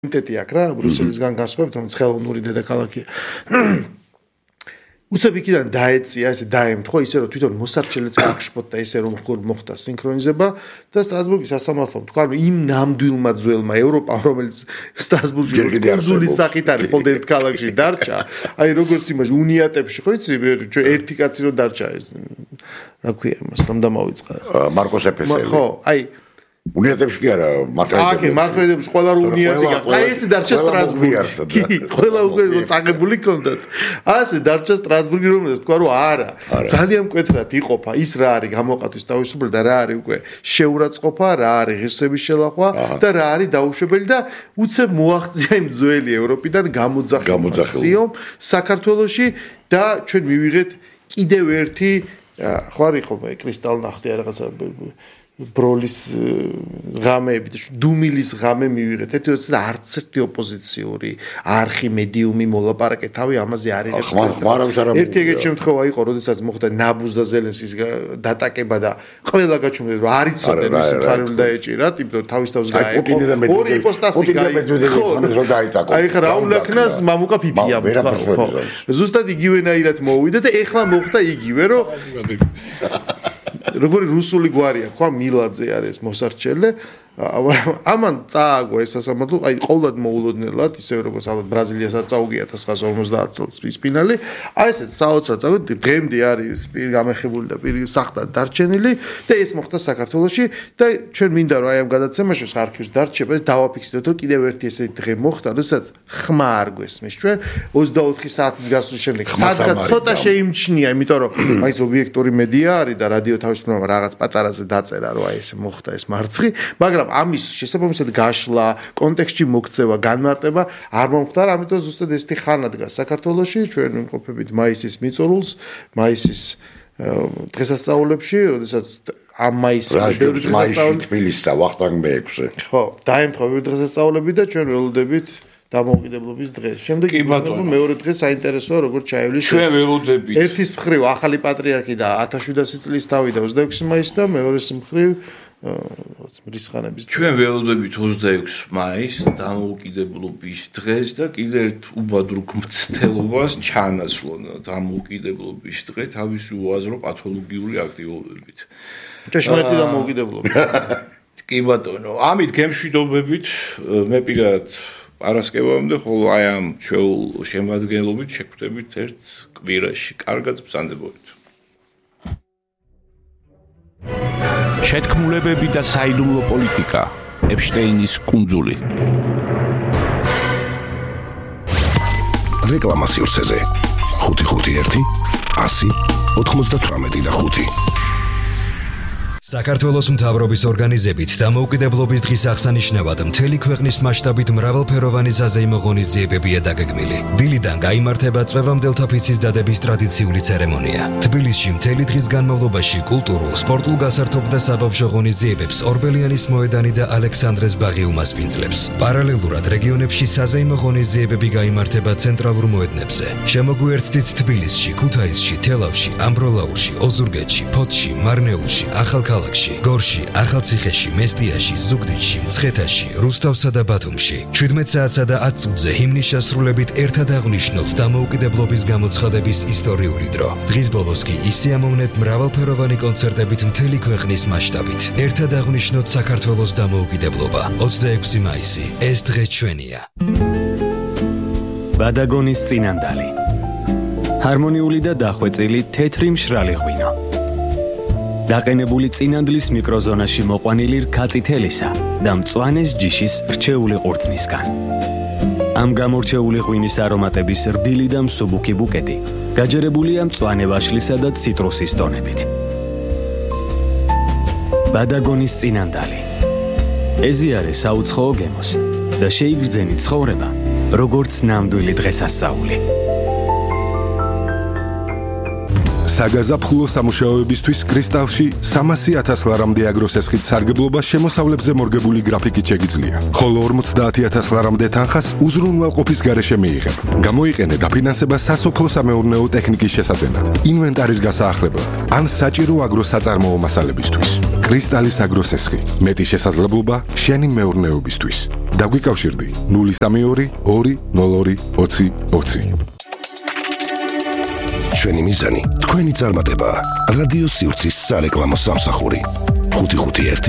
კომიტეტი აქვს რა, ბრუსელისგან განსხვავებით, რომელიც ხელოვნური დედაქალაქია. უცებ იქიდან დაეწია, ესე დაემთხვა, ისე რომ თვითონ მოსარჩელეც გახშფოთდა, ესე რომ მოხდა სინქრონიზება და სტრასბურგის სასამართლომ თქვა, რომ იმ ნამდვილმა ძველმა ევროპამ, რომელიც სტრასბურგში კონსულის სახით არის, ხოლმე ერთ ქალაქში დარჩა, აი როგორც იმაში უნიატებში, ხო იცი, ერთი კაცი რო დარჩა ეს, რა ქვია იმას, რომ დამავიწყა. მარკოს ეფესელი. ხო, აი უნიატებში კი არა, მართლმადიდებლებში ყველა უნიატი გაყვა. აი ესე დარჩა სტრასბურგი. ყველა უკვე წაგებული კონდათ. ასე დარჩა სტრასბურგი, რომელსაც თქვა რომ არა, ძალიან მკვეთრად იყოფა ის რა არის გამოყატვის თავისუფლება და რა არის უკვე შეურაცხყოფა, რა არის ღირსების შელახვა და რა არის დაუშვებელი და უცებ მოაღწია იმ ძველი ევროპიდან გამოძახილ საქართველოში და ჩვენ მივიღეთ კიდევ ერთი ხო არის ხოლმე კრისტალნახტი რაღაცა ბროლის ღამეები და დუმილის ღამე მივიღეთ. ერთ არც ერთი ოპოზიციური არხი მედიუმი მოლაპარაკე თავი ამაზე არ იღებს. ერთი ეგეთ შემთხვევა იყო, როდესაც მოხდა ნაბუს და ზელენსკის დატაკება და ყველა გაჩვენდა რომ არ იცოდნენ ის მხარე უნდა ეჭირათ, იმიტომ თავის თავს გაეყო. ორი იპოსტასი გაიყო. აი ხა რა უნდა ქნას მამუკა ფიფია. ზუსტად იგივენაირად მოვიდა და ეხლა მოხდა იგივე რომ როგორი რუსული გვარია, ხო, მილაძე არის მოსარჩელე. ამან წააგო ეს სასამართლო, აი ყოველად მოულოდნელად, ისე როგორც ალბათ ბრაზილიასაც წაუგია 1950 წელს ის ფინალი. აი ესე საოცრად წავედი, დღემდე არის პირ გამეხებული და პირ სახტად დარჩენილი და ეს მოხდა საქართველოში და ჩვენ მინდა რომ აი ამ გადაცემაში არქივს დარჩება, დავაფიქსიროთ, რომ კიდევ ერთი ესე დღე მოხდა, როდესაც ხმა არ გვესმის ჩვენ 24 საათის გასვლის შემდეგ. სადღაც ცოტა შეიმჩნია, იმიტომ რომ აი ეს ობიექტური მედია არის და რადიო თავისუფლება რაღაც პატარაზე დაწერა, რომ აი ესე მოხდა ეს მარცხი, მაგრამ ამის შესაბამისად გაშლა, კონტექსტში მოქცევა, განმარტება არ მომხდარა, ამიტომ ზუსტად ესეთი ხანა დგას საქართველოში, ჩვენ ვიმყოფებით მაისის მიწურულს, მაისის დღესასწაულებში, როდესაც ამ მაისში თბილისსა ვახტანგ მე-6-ე. ხო, დაემთხვა დღესასწაულები და ჩვენ ველოდებით დამოუკიდებლობის დღეს. შემდეგ მეორე დღე საინტერესოა, როგორც ჩაივლის. ჩვენ ველოდებით. ერთის მხრივ ახალი პატრიარქი და 1700 წლის თავი და 26 მაისი და მეორეს მხრივ მრისხანების ჩვენ ველოდებით 26 მაისს დამოუკიდებლობის დღეს და კიდევ ერთ უბადურ მცდელობას ჩანაცვლონ დამოუკიდებლობის დღე თავისი უაზრო პათოლოგიური აქტივობებით. ჭეშმარიტი დამოუკიდებლობა. კი ბატონო, ამით გემშვიდობებით მე პირადად პარასკევამდე, ხოლო აი ამ ჩვეულ შემადგენლობით შეგხვდებით ერთ კვირაში. კარგად ბრძანდებოდით. შეთქმულებები და საიდუმლო პოლიტიკა. ეპშტეინის კუნძული. რეკლამა სივრცეზე 551 100 98 და 5. საქართველოს მთავრობის ორგანიზებით დამოუკიდებლობის დღის აღსანიშნავად მთელი ქვეყნის მასშტაბით მრავალფეროვანი საზეიმო ღონისძიებებია დაგეგმილი. დილიდან გაიმართება წვევამდელთა ფიცის დადების ტრადიციული ცერემონია. თბილისში მთელი დღის განმავლობაში კულტურულ, სპორტულ გასართობ და საბავშვო ღონისძიებებს ორბელიანის მოედანი და ალექსანდრეს ბაღი უმასპინძლებს. პარალელურად რეგიონებში საზეიმო ღონისძიებები გაიმართება ცენტრალურ მოედნებზე. შემოგვიერთდით თბილისში, ქუთაისში, თელავში, ამბროლაურში, ოზურგეთში, ფოთში, მარნეულში, ახალქალაქში, გორში, ახალციხეში, მესტიაში, ზუგდიდში, მცხეთაში, რუსთავსა და ბათუმში. 17 საათსა და 10 წუთზე ჰიმნის შესრულებით ერთად აღვნიშნოთ დამოუკიდებლობის გამოცხადების ისტორიული დრო. დღის ბოლოს კი ისიამოვნეთ მრავალფეროვანი კონცერტებით მთელი ქვეყნის მასშტაბით. ერთად აღვნიშნოთ საქართველოს დამოუკიდებლობა. 26 მაისი. ეს დღე ჩვენია. ბადაგონის წინანდალი. ჰარმონიული და დახვეწილი თეთრი მშრალი ღვინო. დაყენებული წინანდლის მიკროზონაში მოყვანილი რქაწითელისა და მწვანეს ჯიშის რჩეული ყურძნისგან. ამ გამორჩეული ღვინის არომატების რბილი და მსუბუქი ბუკეტი გაჯერებულია მწვანე ვაშლისა და ციტრუსის ტონებით. ბადაგონის წინანდალი. ეზიარე საუცხოო გემოს და შეიგრძენი ცხოვრება, როგორც ნამდვილი დღესასწაული. საგაზაფხულო სამუშაოებისთვის კრისტალში 300,000 ლარამდე აგროსესხით სარგებლობა შემოსავლებზე მორგებული გრაფიკით შეგიძლია. ხოლო 50,000 ლარამდე თანხას უზრუნველყოფის გარეშე მიიღებ. გამოიყენე დაფინანსება სასოფლო-სამეურნეო ტექნიკის შესაძენად, ინვენტარის გასაახლებლად ან საჭირო აგროსაწარმოო მასალებისთვის. კრისტალის აგროსესხი. მეტი შესაძლებლობა შენი მეურნეობისთვის. დაგვიკავშირდი 032 202 20 20. ჩვენი მიზანი თქვენი წარმატებაა. რადიო სივრცის სარეკლამო სამსახური 551